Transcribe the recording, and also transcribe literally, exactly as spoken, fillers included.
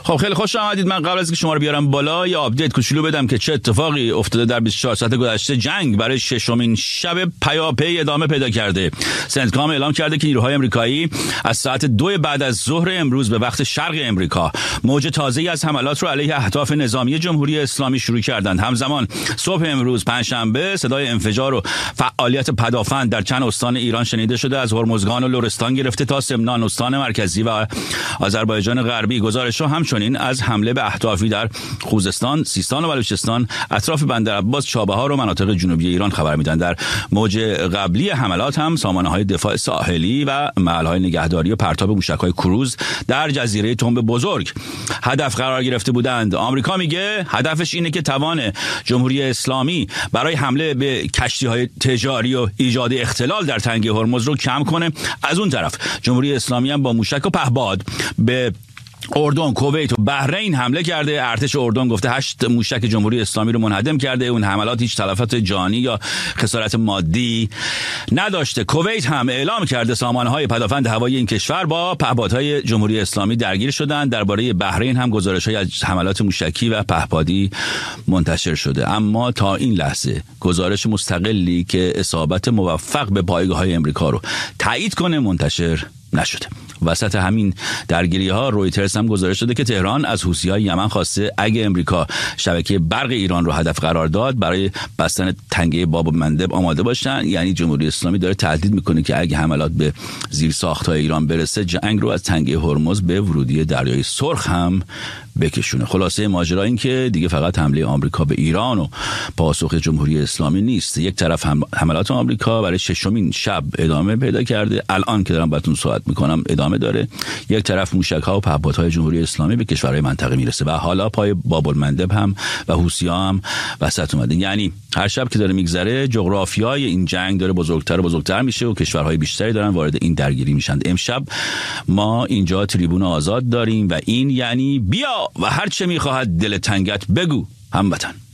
خب خیلی خوش آمدید. من قبل از اینکه شما رو بیارم بالا یه آپدیت کوچولو بدم که چه اتفاقی افتاده در بیست و چهار ساعت گذشته. جنگ برای ششمین شب پیاپی ادامه پیدا کرده. سنتکام اعلام کرده که نیروهای آمریکایی از ساعت دو بعد از ظهر امروز به وقت شرق امریکا موج تازه‌ای از حملات رو علیه اهداف نظامی جمهوری اسلامی شروع کردند. همزمان صبح امروز پنجشنبه صدای انفجار و فعالیت پدافند در چند استان ایران شنیده شده، از هرمزگان و لرستان گرفته تا سمنان، استان مرکزی و آذربایجان غربی. گزارش‌ها همچنین از حمله به اهدافی در خوزستان، سیستان و بلوچستان، اطراف بندرعباس، چابهار و مناطق جنوبی ایران خبر میدن. در موج قبلی حملات هم سامانه‌های دفاع ساحلی و محل‌های نگهداری و پرتاب موشک‌های کروز در جزیره تنب بزرگ هدف قرار گرفته بودند. آمریکا میگه هدفش اینه که توان جمهوری اسلامی برای حمله به کشتی‌های تجاری و ایجاد اختلال در تنگه هرمز رو کم کنه. از اون طرف جمهوری اسلامی هم با موشک و پهپاد به اردن، کویت و بحرین حمله کرده. ارتش اردن گفته هشت موشک جمهوری اسلامی رو منهدم کرده. اون حملات هیچ تلفات جانی یا خسارت مادی نداشته. کویت هم اعلام کرده سامانه‌های پدافند هوایی این کشور با پهپادهای جمهوری اسلامی درگیر شدن. درباره بحرین هم گزارش‌های از حملات موشکی و پهپادی منتشر شده، اما تا این لحظه گزارش مستقلی که اصابت موفق به پایگاه‌های امریکا رو تایید کنه منتشر نشده. وسط همین درگیری ها رویترز هم گزارش داده که تهران از حوثی‌های یمن خواسته اگه امریکا شبکه برق ایران رو هدف قرار داد برای بستن تنگه باب و مندب آماده باشن. یعنی جمهوری اسلامی داره تهدید میکنه که اگه حملات به زیر ساخت‌های ایران برسه جنگ رو از تنگه هرمز به ورودی دریای سرخ هم بکشونه. خلاصه ماجرا این که دیگه فقط حمله آمریکا به ایران و پاسخ جمهوری اسلامی نیست. یک طرف هم حملات آمریکا برای ششمین شب ادامه پیدا کرده، الان که دارم براتون صحبت میکنم ادامه داره. یک طرف موشک‌ها و پهپادهای جمهوری اسلامی به کشورهای منطقه میرسه و حالا پای باب المندب هم و حوثی‌ها هم وسط اومده. یعنی هر شب که داره میگذره جغرافیای این جنگ داره بزرگتر و بزرگتر میشه و کشورهای بیشتری دارن وارد این درگیری میشن. امشب ما اینجا تریبون آزاد داریم و این یعنی بیا و هر چه میخواهد دل تنگت بگو هموطن.